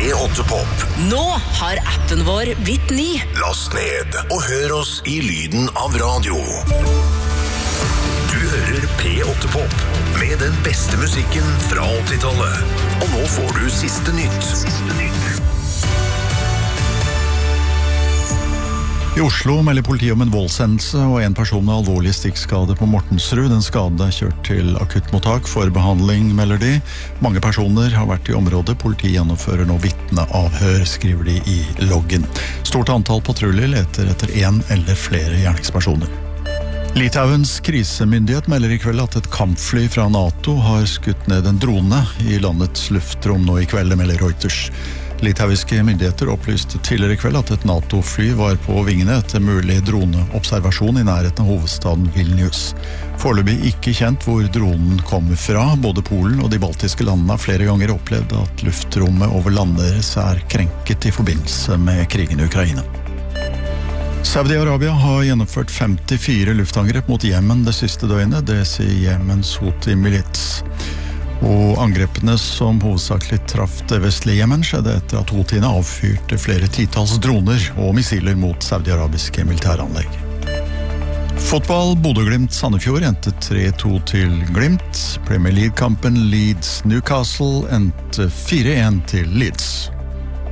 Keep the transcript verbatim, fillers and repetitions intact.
P åtte Pop. Nå har appen vår blitt ny. Last ned og hør oss i lyden av radio. Du hører P åtte Pop med den beste musikken fra åttitallet. Og nå får du siste nytt. Siste nytt. I Oslo melder politiet om en voldshendelse og en person med alvorlig stikkskade på Mortensrud. Den skade er kjørt til akuttmottak for behandling, melder de. Mange personer har vært i området. Politiet gjennomfører nå vitneavhør, skriver de i loggen. Stort antall patruljer leter etter en eller flere gjerningspersoner. Litauens krisemyndighet melder i kveld at et kampfly fra NATO har skutt ned en drone i landets luftrom nå i kveld, melder Reuters. Litauiske myndigheter opplyste tidligere i kveld at et NATO-fly var på vingene etter mulig droneobservasjon i nærheten av hovedstaden Vilnius. Foreløpig ikke kjent hvor dronen kommer fra. Både Polen og de baltiske landene har flere ganger opplevd at luftrommet over landet deres er krenket i forbindelse med krigen i Ukraina. Saudi-Arabia har gjennomført femtifire luftangrep mot Jemen det siste døgnet, det sier Jemens Houthi-milits. Og angrepene som hovedsakelig traff det vestlige Jemen skjedde etter at Houthiene avfyrte flere titals droner og missiler mot saudi-arabiske militæranlegg. Fotball, Bodø/Glimt Sandefjord endte tre to til Glimt. Premier League-kampen Leeds Newcastle endte fire en til Leeds.